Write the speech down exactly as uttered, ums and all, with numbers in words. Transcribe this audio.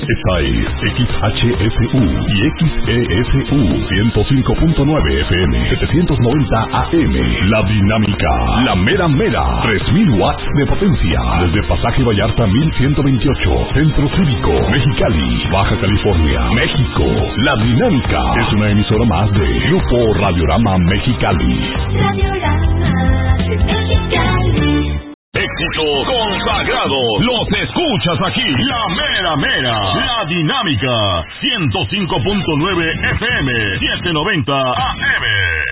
Esta es X H F U y X E F U ciento cinco punto nueve F M, setecientos noventa A M. La Dinámica, la mera mera, tres mil watts de potencia. Desde Pasaje Vallarta mil ciento veintiocho, Centro Cívico, Mexicali, Baja California, México. La Dinámica es una emisora más de Grupo Radiorama Mexicali. Radiorama de Mexicali. Éxito consagrado. Los escuchas aquí. La mera mera. La Dinámica. ciento cinco punto nueve F M. setecientos noventa A M.